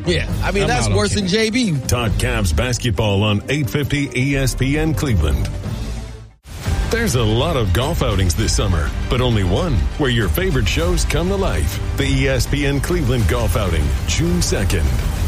Yeah, I mean, that's worse than JB. Talk Cavs basketball on 850 ESPN Cleveland. There's a lot of golf outings this summer, but only one where your favorite shows come to life. The ESPN Cleveland Golf Outing, June 2nd.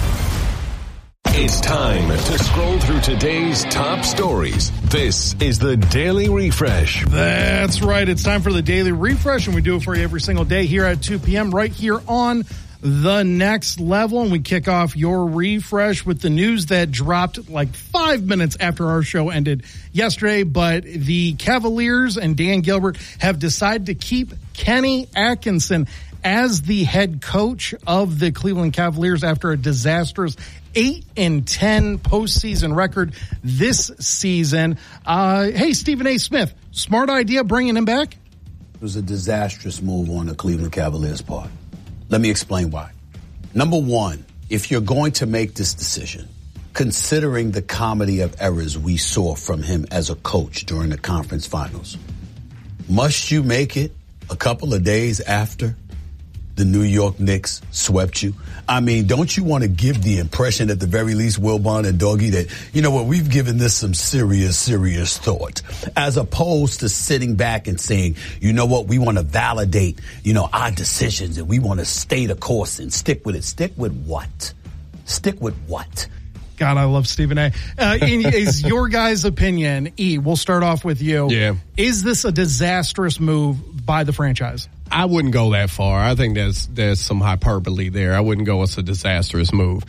It's time to scroll through today's top stories. This is the Daily Refresh. That's right. It's time for the Daily Refresh, and we do it for you every single day here at 2 p.m. right here on The Next Level. And we kick off your refresh with the news that dropped like 5 minutes after our show ended yesterday. But the Cavaliers and Dan Gilbert have decided to keep Kenny Atkinson as the head coach of the Cleveland Cavaliers after a disastrous 8-10 postseason record this season. Hey, Stephen A. Smith, smart idea bringing him back? It was a disastrous move on the Cleveland Cavaliers' part. Let me explain why. Number one, if you're going to make this decision, considering the comedy of errors we saw from him as a coach during the conference finals, must you make it a couple of days after the New York Knicks swept you? I mean, don't you want to give the impression at the very least, Wilbon and Doggy, that, you know what, we've given this some serious thought, as opposed to sitting back and saying, you know what, we want to validate, our decisions and we want to stay the course and stick with it. Stick with what? Stick with what? God, I love Stephen A. Is your guys' opinion, E, we'll start off with you. Yeah. Is this a disastrous move by the franchise? I wouldn't go that far. I think there's some hyperbole there. I wouldn't go it's a disastrous move.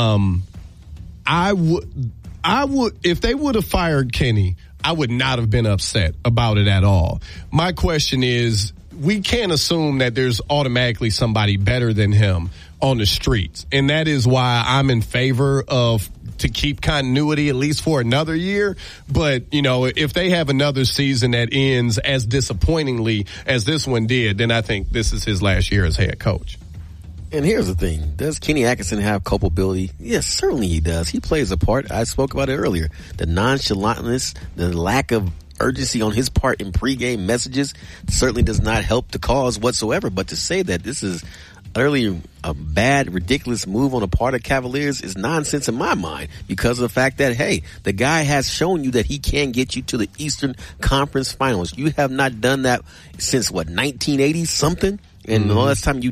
I would if they would have fired Kenny, I would not have been upset about it at all. My question is, we can't assume that there's automatically somebody better than him on the streets. And that is why I'm in favor of to keep continuity at least for another year. But, if they have another season that ends as disappointingly as this one did, then I think this is his last year as head coach. And here's the thing. Does Kenny Atkinson have culpability? Yes, certainly he does. He plays a part. I spoke about it earlier. The nonchalantness, the lack of urgency on his part in pregame messages certainly does not help the cause whatsoever. But to say that this is utterly a bad, ridiculous move on the part of Cavaliers is nonsense in my mind, because of the fact that, hey, the guy has shown you that he can get you to the Eastern Conference Finals. You have not done that since, 1980 something? And the last time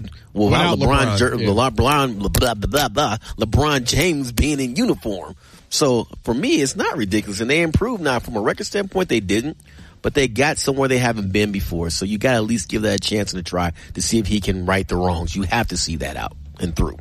LeBron James being in uniform. So for me, it's not ridiculous. And they improved now. From a record standpoint, they didn't. But they got somewhere they haven't been before. So you got to at least give that a chance and a try to see if he can right the wrongs. You have to see that out and through.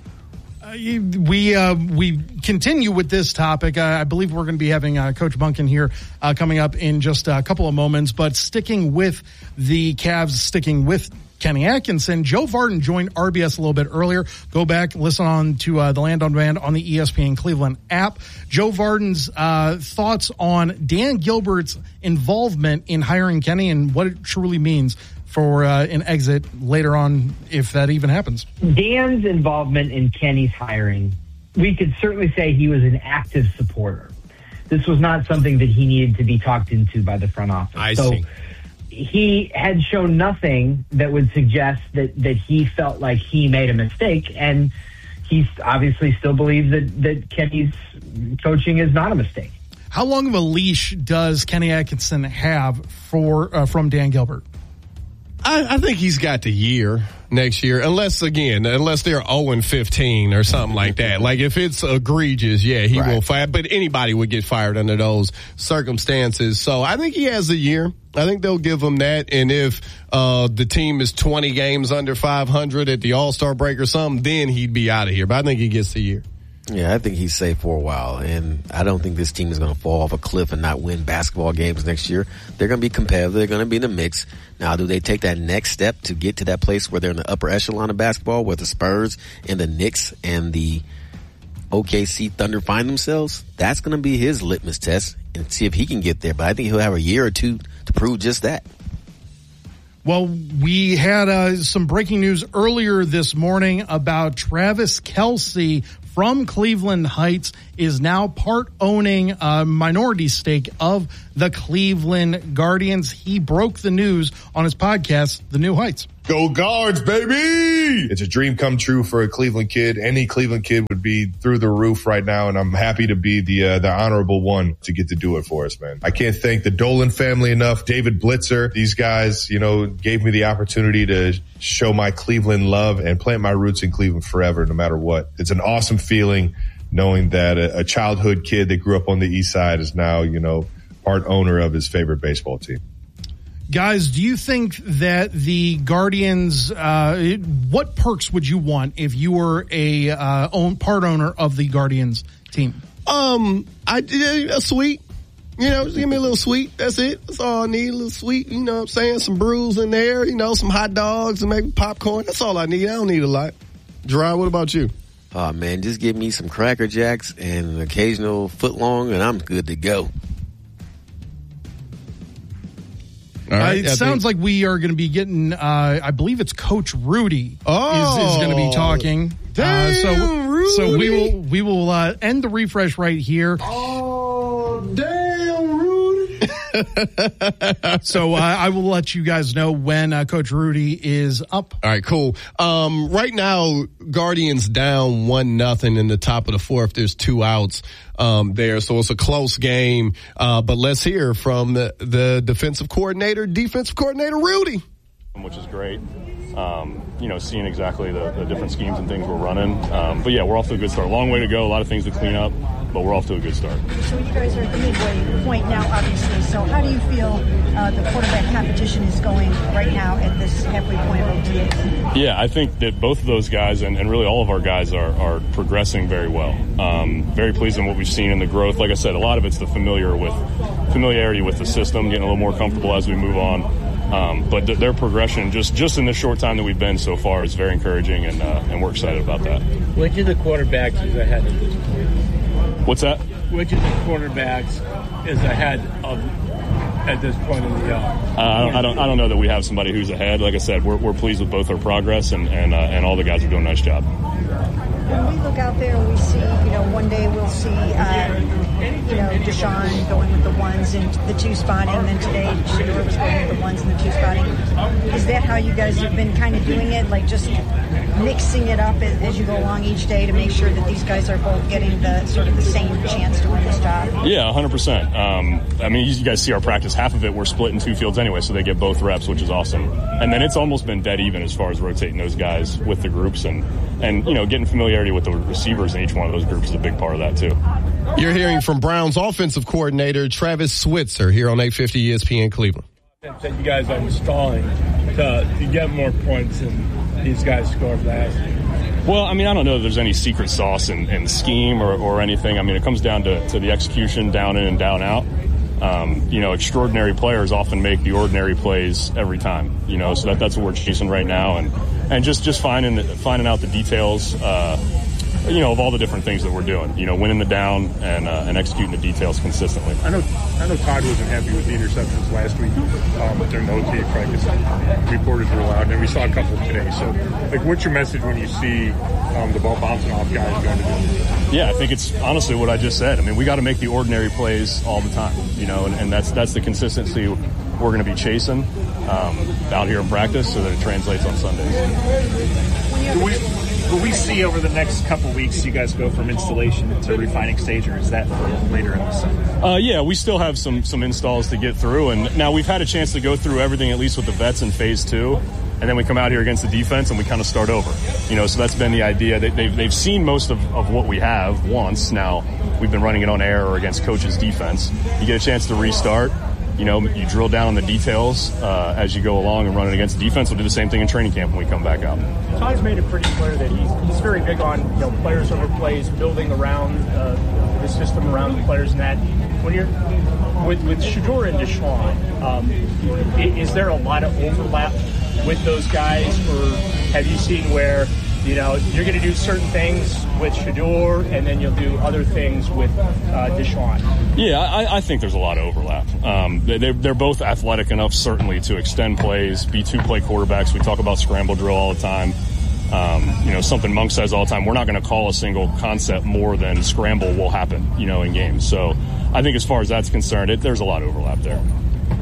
We continue with this topic. I believe we're going to be having Coach Bunkin here coming up in just a couple of moments. But sticking with the Cavs, sticking with Kenny Atkinson, Joe Vardon joined RBS a little bit earlier. Go back, listen on to the Land on Demand on the ESPN Cleveland app. Joe Vardon's thoughts on Dan Gilbert's involvement in hiring Kenny and what it truly means for an exit later on, if that even happens. Dan's involvement in Kenny's hiring, we could certainly say he was an active supporter. This was not something that he needed to be talked into by the front office. I see. He had shown nothing that would suggest that he felt like he made a mistake, and he obviously still believes that Kenny's coaching is not a mistake. How long of a leash does Kenny Atkinson have from Dan Gilbert? I think he's got the year next year, unless they're 0-15 or something like that. Like if it's egregious, he will fire. But anybody would get fired under those circumstances. So I think he has a year. I think they'll give him that. And if the team is 20 games under 500 at the All-Star break or something, then he'd be out of here. But I think he gets the year. Yeah, I think he's safe for a while, and I don't think this team is going to fall off a cliff and not win basketball games next year. They're going to be competitive. They're going to be in the mix. Now, do they take that next step to get to that place where they're in the upper echelon of basketball, where the Spurs and the Knicks and the OKC Thunder find themselves? That's going to be his litmus test, and see if he can get there. But I think he'll have a year or two to prove just that. Well, we had some breaking news earlier this morning about Travis Kelce from Cleveland Heights is now part owning a minority stake of the Cleveland Guardians. He broke the news on his podcast, The New Heights. Go Guards, baby! It's a dream come true for a Cleveland kid. Any Cleveland kid would be through the roof right now, and I'm happy to be the honorable one to get to do it for us, man. I can't thank the Dolan family enough, David Blitzer. These guys, gave me the opportunity to show my Cleveland love and plant my roots in Cleveland forever, no matter what. It's an awesome feeling knowing that a childhood kid that grew up on the East Side is now, part owner of his favorite baseball team. Guys, do you think that the Guardians, what perks would you want if you were a part owner of the Guardians team? I did a suite. Just give me a little sweet. That's it. That's all I need. A little sweet. You know what I'm saying? Some brews in there, some hot dogs and maybe popcorn. That's all I need. I don't need a lot. Gerard, what about you? Oh, man, just give me some Cracker Jacks and an occasional footlong, and I'm good to go. All right, it sounds like we are going to be getting, I believe it's Coach Rudy is going to be talking. Damn, Rudy. So we will end the refresh right here. Oh, damn, Rudy. So I will let you guys know when Coach Rudy is up. All right, cool. Right now, Guardians down 1-0 in the top of the fourth. There's 2 outs there, so it's a close game. But let's hear from the defensive coordinator Rudy. Which is great. Seeing exactly the different schemes and things we're running. But yeah, we're off to a good start. Long way to go, a lot of things to clean up, but we're off to a good start. So you guys are at the midway point now, obviously. So how do you feel the quarterback competition is going right now at this halfway point of OTAs? Yeah, I think that both of those guys and really all of our guys are progressing very well. Very pleased in what we've seen in the growth. Like I said, a lot of it's the familiarity with the system, getting a little more comfortable as we move on. But their progression, just in the short time that we've been so far, is very encouraging, and we're excited about that. Which of the quarterbacks is ahead at this point? What's that? Which of the quarterbacks is ahead of at this point in the? I don't know that we have somebody who's ahead. Like I said, we're pleased with both their progress, and all the guys are doing a nice job. When we look out there, we see, one day we'll see, Deshaun going with the ones and the 2 spotting, and then today Shedeur was going with the ones and the 2 spotting. Is that how you guys have been kind of doing it, like just mixing it up as you go along each day to make sure that these guys are both getting the sort of the same chance to win this job? Yeah, 100%. You guys see our practice. Half of it we're split in 2 fields anyway, so they get both reps, which is awesome. And then it's almost been dead even as far as rotating those guys with the groups and getting familiarity with the receivers in each one of those groups is a big part of that too. You're hearing from Browns offensive coordinator Travis Switzer here on 850 ESPN Cleveland. That you guys are installing to get more points than these guys scored last year. Well, I don't know that there's any secret sauce in the scheme or anything. It comes down to the execution, down in and down out. Extraordinary players often make the ordinary plays every time. So that's what we're chasing right now, and just finding out the details. Of all the different things that we're doing, winning the down and executing the details consistently. I know Todd wasn't happy with the interceptions last week during the OTA practice. Reporters were loud, and we saw a couple today. So, what's your message when you see the ball bouncing off guys going to do? Yeah, I think it's honestly what I just said. We got to make the ordinary plays all the time, and that's the consistency we're going to be chasing out here in practice so that it translates on Sundays. Will we see over the next couple weeks you guys go from installation to refining stage, or is that later in the summer? Yeah, we still have some installs to get through, and now we've had a chance to go through everything at least with the vets in phase 2, and then we come out here against the defense and we kind of start over. So that's been the idea. They've seen most of what we have once. Now we've been running it on air or against coach's defense. You get a chance to restart. You drill down on the details as you go along and run it against the defense. We'll do the same thing in training camp when we come back out. Todd's made it pretty clear that he's very big on players over plays, building around the system around the players. And that when you're with Shedeur and Deshaun, is there a lot of overlap with those guys, or have you seen where you're going to do certain things with Shedeur, and then you'll do other things with Deshaun? Yeah, I think there's a lot of overlap. They're both athletic enough, certainly, to extend plays, be 2-play quarterbacks. We talk about scramble drill all the time. Something Monk says all the time, we're not going to call a single concept more than scramble will happen, in games. So I think as far as that's concerned, there's a lot of overlap there.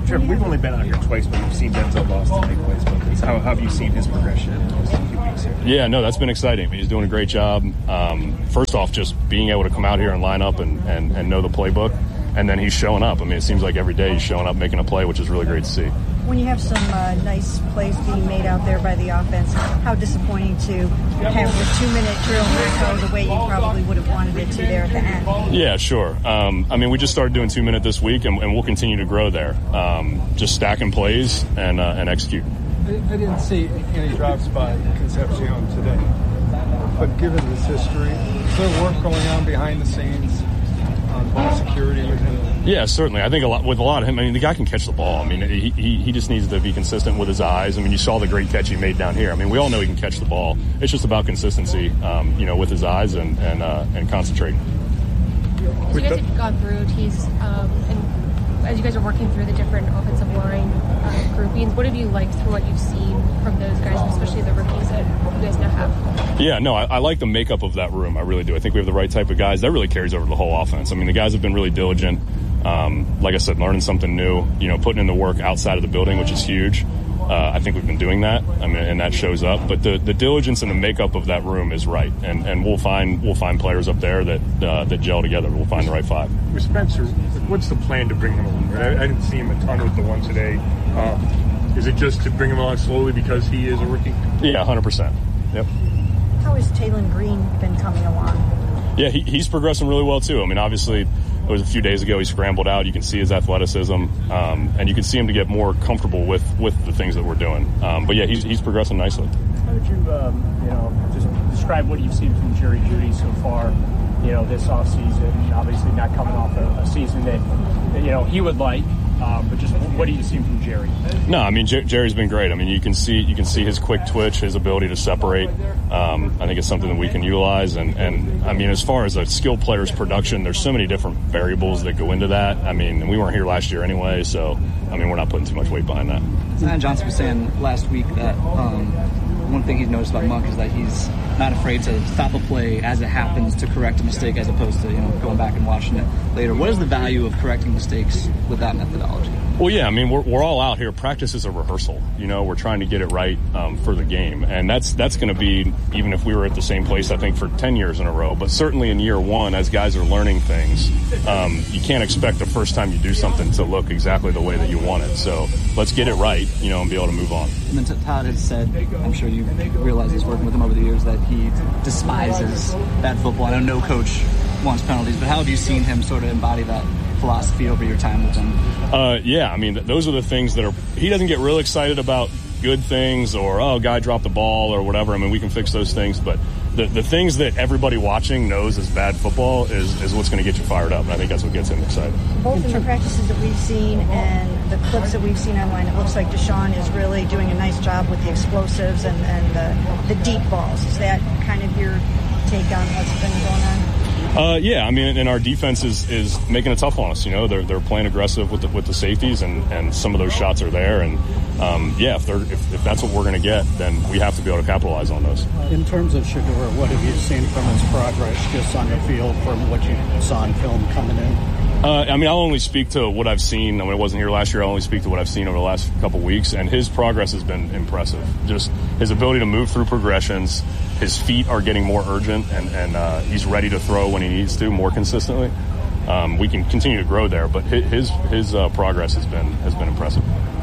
Trevor, we've only been out here twice, but we've seen Denzel Boston make plays with us. How have you seen his progression in those few weeks here? Yeah, no, that's been exciting. He's doing a great job. First off, just being able to come out here and line up and know the playbook, and then he's showing up. I mean, it seems like every day he's showing up, making a play, which is really great to see. When you have some nice plays being made out there by the offense, how disappointing to have the 2-minute drill not go the way you probably would have wanted it to there at the end? Yeah, sure. I mean, we just started doing 2-minute this week, and we'll continue to grow there. Just stacking plays and execute. I didn't see any drops by Concepcion today, but given this history, is there work going on behind the scenes on ball security with him? Yeah, certainly. I think with a lot of him, I mean, the guy can catch the ball. I mean, he just needs to be consistent with his eyes. I mean, you saw the great catch he made down here. I mean, we all know he can catch the ball. It's just about consistency, with his eyes and concentrating. So you guys have gone through teams, and as you guys are working through the different offensive line groupings, what have you liked through what you've seen from those guys, especially the rookies that you guys now have? Yeah, no, I like the makeup of that room. I really do. I think we have the right type of guys. That really carries over the whole offense. I mean, the guys have been really diligent. Like I said, learning something new, putting in the work outside of the building, which is huge. I think we've been doing that. I mean, and that shows up. But the diligence and the makeup of that room is right, and we'll find players up there that gel together. We'll find the right five. With Spencer, what's the plan to bring him along? I didn't see him a ton with the one today. Is it just to bring him along slowly because he is a rookie? Yeah, 100%. Yep. How has Taylon Green been coming along? Yeah, he's progressing really well too. I mean, obviously, it was a few days ago he scrambled out. You can see his athleticism, and you can see him to get more comfortable with the things that we're doing. But yeah, he's progressing nicely. How would you just describe what you've seen from Jerry Jeudy so far? This offseason, obviously not coming off a season that he would like. But just what do you see from Jerry? No, I mean Jerry's been great. I mean you can see his quick twitch, his ability to separate. I think it's something that we can utilize. And I mean as far as a skilled player's production, there's so many different variables that go into that. I mean we weren't here last year anyway, so I mean we're not putting too much weight behind that. Zion Johnson was saying last week that one thing he's noticed about Monk is that he's not afraid to stop a play as it happens to correct a mistake as opposed to going back and watching it later. What is the value of correcting mistakes with that methodology? Well, yeah, I mean, we're all out here. Practice is a rehearsal. We're trying to get it right for the game. And that's going to be, even if we were at the same place, I think, for 10 years in a row. But certainly in year one, as guys are learning things, you can't expect the first time you do something to look exactly the way that you want it. So let's get it right, and be able to move on. And then Todd has said, I'm sure you realize this working with him over the years, that he despises bad football. I know no coach wants penalties, but how have you seen him sort of embody that philosophy over your time with him? Yeah, I mean, those are the things that he doesn't get real excited about good things or, guy dropped the ball or whatever. I mean, we can fix those things, but the things that everybody watching knows is bad football is what's going to get you fired up, and I think that's what gets him excited. Both in the practices that we've seen and the clips that we've seen online, it looks like Deshaun is really doing a nice job with the explosives and the deep balls. Is that kind of your take on what's been going on? Yeah, I mean, and our defense is making it tough on us. They're playing aggressive with the safeties, and some of those shots are there. And if that's what we're going to get, then we have to be able to capitalize on those. In terms of Shedeur, what have you seen from his progress just on the field from what you saw in film coming in? I mean, I'll only speak to what I've seen. I mean, I wasn't here last year. I'll only speak to what I've seen over the last couple of weeks, and his progress has been impressive. Just his ability to move through progressions. His feet are getting more urgent, and he's ready to throw when he needs to more consistently. We can continue to grow there, but his progress has been impressive.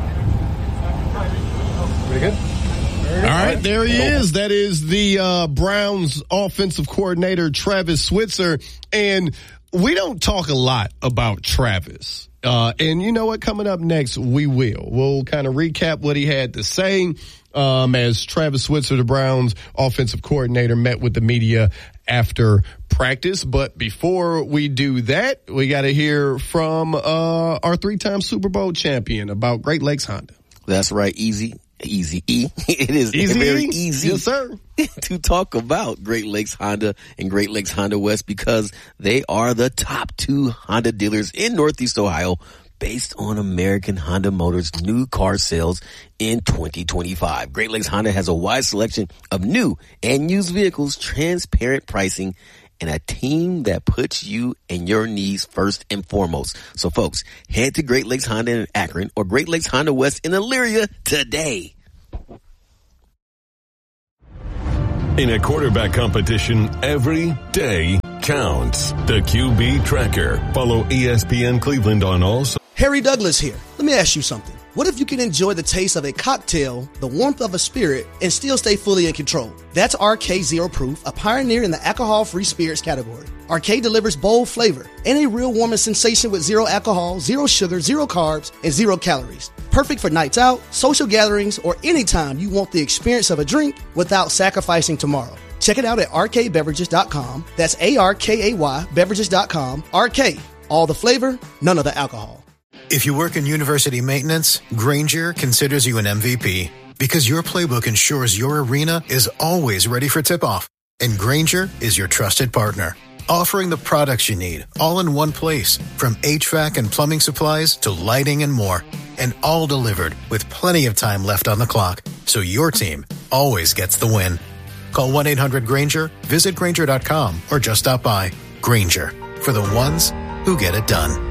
Pretty good. All right, there he is. That is the Browns offensive coordinator, Travis Switzer. And we don't talk a lot about Travis. And you know what? Coming up next, we will. We'll kind of recap what he had to say as Travis Switzer, the Browns offensive coordinator, met with the media after practice. But before we do that, we got to hear from our three-time Super Bowl champion about Great Lakes Honda. That's right. Easy. It is very easy, yes, sir, to talk about Great Lakes Honda and Great Lakes Honda West because they are the top two Honda dealers in Northeast Ohio based on American Honda Motors new car sales in 2025. Great Lakes Honda has a wide selection of new and used vehicles, transparent pricing, and a team that puts you and your needs first and foremost. So folks, head to Great Lakes Honda in Akron or Great Lakes Honda West in Elyria today. In a quarterback competition, every day counts. The QB Tracker. Follow ESPN Cleveland on all. Harry Douglas here. Let me ask you something. What if you can enjoy the taste of a cocktail, the warmth of a spirit, and still stay fully in control? That's RK Zero Proof, a pioneer in the alcohol-free spirits category. RK delivers bold flavor and a real warming sensation with zero alcohol, zero sugar, zero carbs, and 0 calories. Perfect for nights out, social gatherings, or anytime you want the experience of a drink without sacrificing tomorrow. Check it out at rkbeverages.com. That's ARKAY beverages.com. RK, all the flavor, none of the alcohol. If you work in university maintenance, Grainger considers you an MVP because your playbook ensures your arena is always ready for tip-off. And Grainger is your trusted partner, offering the products you need all in one place, from HVAC and plumbing supplies to lighting and more, and all delivered with plenty of time left on the clock, so your team always gets the win. Call 1-800-GRAINGER, visit Grainger.com, or just stop by. Grainger, for the ones who get it done.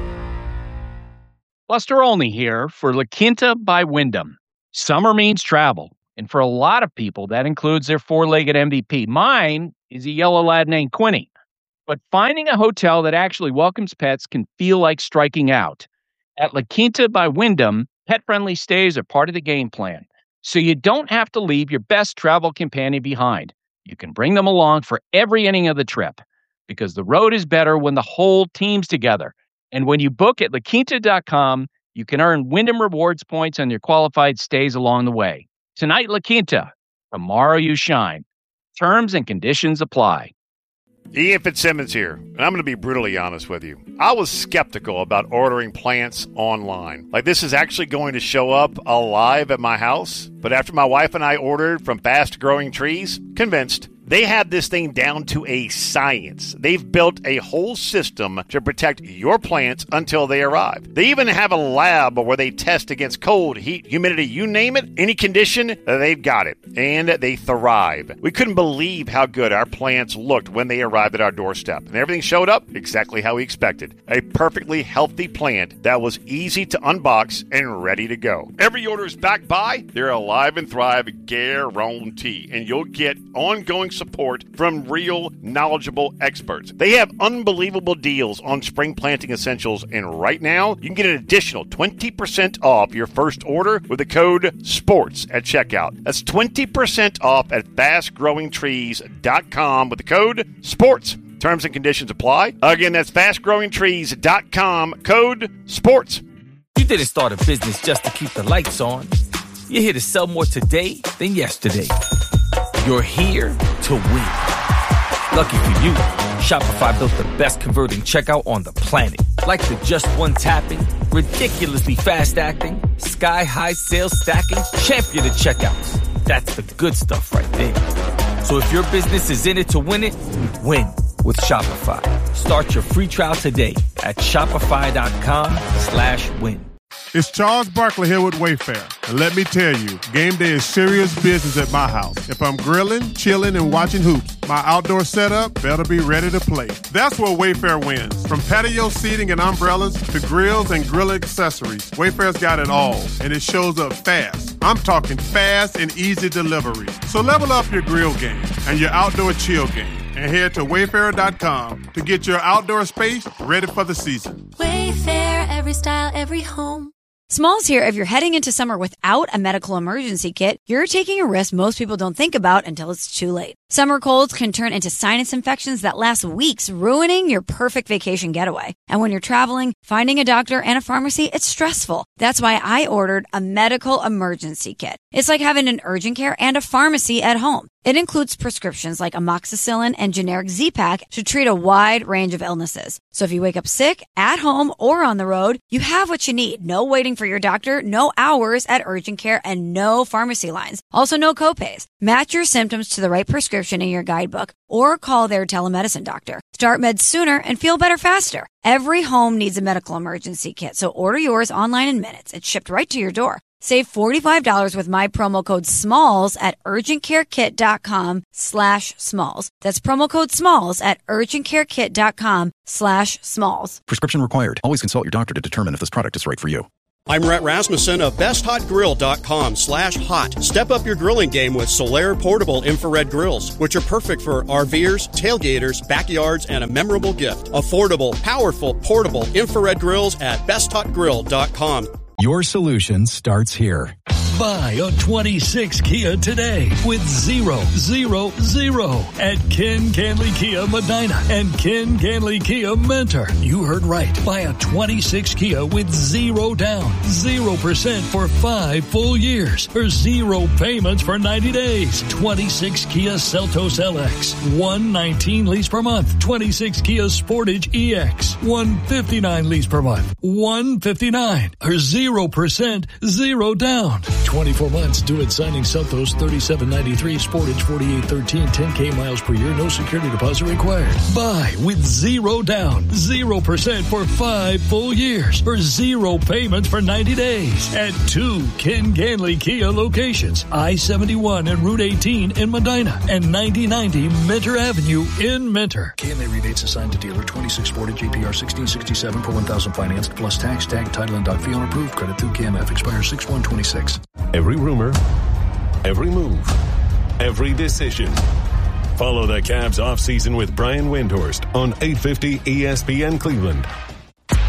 Buster Olney here for La Quinta by Wyndham. Summer means travel, and for a lot of people, that includes their four-legged MVP. Mine is a yellow lad named Quinny. But finding a hotel that actually welcomes pets can feel like striking out. At La Quinta by Wyndham, pet-friendly stays are part of the game plan, so you don't have to leave your best travel companion behind. You can bring them along for every inning of the trip, because the road is better when the whole team's together. And when you book at LaQuinta.com, you can earn Wyndham Rewards points on your qualified stays along the way. Tonight, La Quinta. Tomorrow, you shine. Terms and conditions apply. Ian Fitzsimmons here, and I'm going to be brutally honest with you. I was skeptical about ordering plants online. Like, this is actually going to show up alive at my house. But after my wife and I ordered from Fast Growing Trees, convinced. They have this thing down to a science. They've built a whole system to protect your plants until they arrive. They even have a lab where they test against cold, heat, humidity, you name it, any condition, they've got it. And they thrive. We couldn't believe how good our plants looked when they arrived at our doorstep. And everything showed up exactly how we expected. A perfectly healthy plant that was easy to unbox and ready to go. Every order is backed by their Alive and Thrive guarantee. And you'll get ongoing support from real, knowledgeable experts. They have unbelievable deals on spring planting essentials, and right now, you can get an additional 20% off your first order with the code SPORTS at checkout. That's 20% off at fastgrowingtrees.com with the code SPORTS. Terms and conditions apply. Again, that's fastgrowingtrees.com, code SPORTS. You didn't start a business just to keep the lights on. You're here to sell more today than yesterday. You're here to win. Lucky for you, Shopify built the best converting checkout on the planet. Like the just one tapping, ridiculously fast acting, sky-high sales stacking, champion of checkouts. That's the good stuff right there. So if your business is in it to win it, win with Shopify. Start your free trial today at shopify.com/win. It's Charles Barkley here with Wayfair. And let me tell you, game day is serious business at my house. If I'm grilling, chilling, and watching hoops, my outdoor setup better be ready to play. That's where Wayfair wins. From patio seating and umbrellas to grills and grill accessories, Wayfair's got it all, and it shows up fast. I'm talking fast and easy delivery. So level up your grill game and your outdoor chill game, and head to Wayfair.com to get your outdoor space ready for the season. Wayfair, every style, every home. Smalls here. If you're heading into summer without a medical emergency kit, you're taking a risk most people don't think about until it's too late. Summer colds can turn into sinus infections that last weeks, ruining your perfect vacation getaway. And when you're traveling, finding a doctor and a pharmacy, it's stressful. That's why I ordered a medical emergency kit. It's like having an urgent care and a pharmacy at home. It includes prescriptions like amoxicillin and generic Z-Pak to treat a wide range of illnesses. So if you wake up sick, at home, or on the road, you have what you need. No waiting for your doctor, no hours at urgent care, and no pharmacy lines. Also, no copays. Match your symptoms to the right prescription in your guidebook or call their telemedicine doctor. Start meds sooner and feel better faster. Every home needs a medical emergency kit, so order yours online in minutes. It's shipped right to your door. Save $45 with my promo code SMALLS at urgentcarekit.com/smalls. That's promo code SMALLS at urgentcarekit.com/smalls. Prescription required. Always consult your doctor to determine if this product is right for you. I'm Rhett Rasmussen of BestHotGrill.com/hot. Step up your grilling game with Solaire Portable Infrared Grills, which are perfect for RVers, tailgaters, backyards, and a memorable gift. Affordable, powerful, portable infrared grills at BestHotGrill.com. Your solution starts here. Buy a 26 Kia today with 0, 0, 0 at Ken Canley Kia Medina and Ken Canley Kia Mentor. You heard right. Buy a 26 Kia with 0 down, 0% for 5 full years or 0 payments for 90 days. 26 Kia Seltos LX, $119 lease per month. 26 Kia Sportage EX, $159 lease per month. $159 or 0%, 0 down. 24 months due at signing. Seltos $37.93, Sportage $48.13, 10K miles per year, no security deposit required. Buy with 0 down, 0% for 5 full years or 0 payments for 90 days at 2 Ken Canley Kia locations, I-71 and Route 18 in Medina and 9090 Mentor Avenue in Mentor. KMA rebates assigned to dealer 26 Sportage APR 1667 per 1,000 financed plus tax, tag, title, and fee on approved. Credit through KMF expires 6/1/26. Every rumor, every move, every decision. Follow the Cavs offseason with Brian Windhorst on 850 ESPN Cleveland.